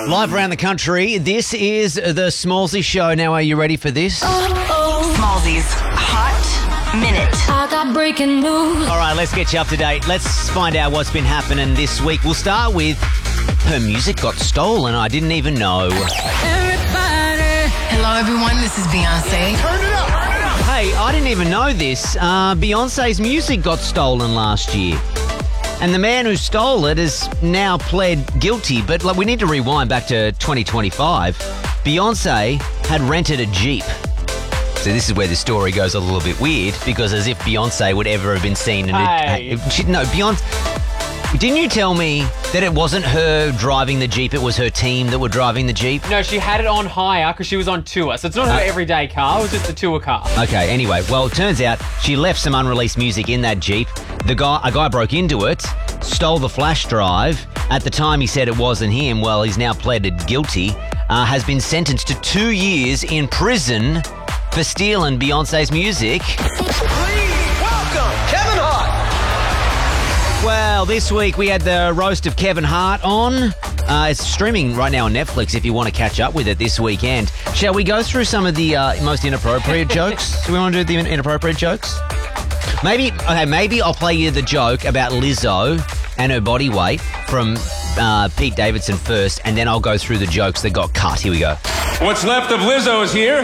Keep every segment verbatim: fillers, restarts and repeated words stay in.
Live around the country, this is the Smallsy Show. Now, are you ready for this? Smallsy's Hot Minute. I got breaking news. All right, let's get you up to date. Let's find out what's been happening this week. We'll start with her music got stolen. I didn't even know. Everybody. Hello, everyone. This is Beyonce. Hey, I didn't even know this. Uh, Beyonce's music got stolen last year. And the man who stole it has now pled guilty. But like, we need to rewind back to twenty twenty-five. Beyonce had rented a Jeep. So this is where the story goes a little bit weird, because as if Beyonce would ever have been seen in Hey. a... She, no, Beyonce... Didn't you tell me that it wasn't her driving the Jeep, it was her team that were driving the Jeep? No, she had it on hire because she was on tour. So it's not her everyday car, it was just a tour car. Okay, anyway, well, it turns out she left some unreleased music in that Jeep. The guy, a guy broke into it, stole the flash drive. At the time, he said it wasn't him. Well, he's now pleaded guilty, uh, has been sentenced to two years in prison for stealing Beyonce's music. Please welcome Kevin Hart. Well, this week we had the roast of Kevin Hart on. Uh, it's streaming right now on Netflix if you want to catch up with it this weekend. Shall we go through some of the uh, most inappropriate jokes? Do we want to do the inappropriate jokes? Maybe, okay, maybe I'll play you the joke about Lizzo and her body weight from uh, Pete Davidson first, and then I'll go through the jokes that got cut. Here we go. What's left of Lizzo is here.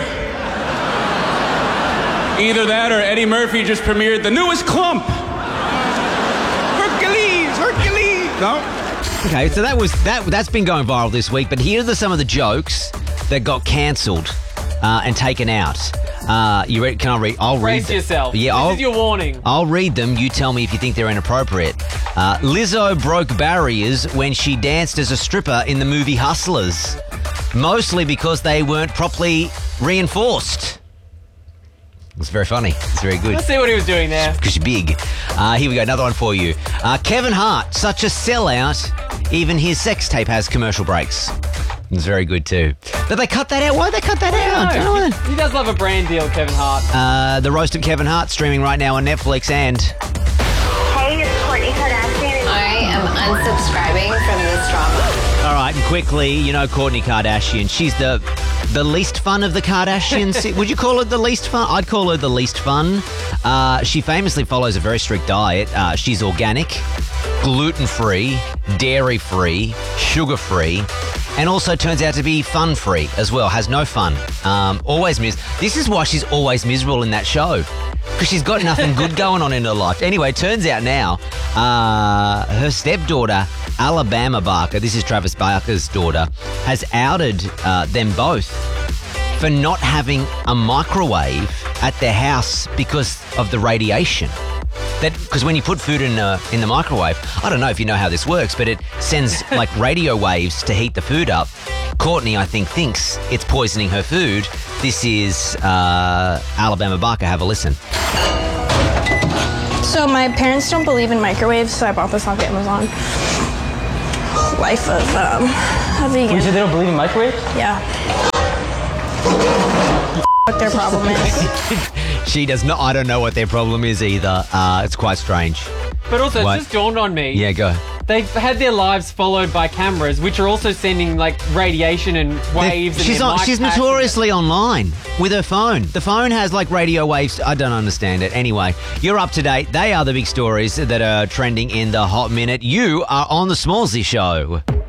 Either that or Eddie Murphy just premiered the newest Clump. Hercules, Hercules. No? Okay, so that was that. That's been going viral this week. But here are the, some of the jokes that got cancelled uh, and taken out. Uh, you ready? Can I read? I'll read. Brace them. yourself. Yeah, this I'll, is your warning. I'll read them. You tell me if you think they're inappropriate. Uh, Lizzo broke barriers when she danced as a stripper in the movie Hustlers, mostly because they weren't properly reinforced. It's very funny. It's very good. Let's see what he was doing there. Because you're big. Uh, here we go, another one for you. Uh, Kevin Hart, such a sellout, even his sex tape has commercial breaks. It's very good too. But they cut that out. Why'd they cut that out? I don't know. He, he does love a brand deal, Kevin Hart. Uh, the roast of Kevin Hart streaming right now on Netflix and... Hey, it's Kourtney Kardashian. I am unsubscribing from this drama. All right, and quickly, you know Kourtney Kardashian. She's the the least fun of the Kardashians. Would you call her the least fun? I'd call her the least fun. Uh, she famously follows a very strict diet. Uh, she's organic, gluten-free, dairy-free, sugar-free, and also turns out to be fun-free as well. Has no fun. Um, always mis- This is why she's always miserable in that show. Because she's got nothing good going on in her life. Anyway, turns out now, uh, her stepdaughter, Alabama Barker, this is Travis Barker's daughter, has outed uh, them both for not having a microwave at their house because of the radiation. That because when you put food in uh, in the microwave, I don't know if you know how this works, but it sends like radio waves to heat the food up. Kourtney, I think, thinks it's poisoning her food. This is uh, Alabama Barker. Have a listen. So my parents don't believe in microwaves, so I bought this off Amazon. Life of um, a vegan. You said they don't believe in microwaves? Yeah. What their problem is. She does not. I don't know what their problem is either. Uh, it's quite strange. But also, What? it just dawned on me. Yeah, go. They've had their lives followed by cameras, which are also sending like radiation and waves. And She's their on, mic she's packs notoriously online with her phone. The phone has like radio waves. I don't understand it. Anyway, you're up to date. They are the big stories that are trending in the Hot Minute. You are on the Smallsy Show.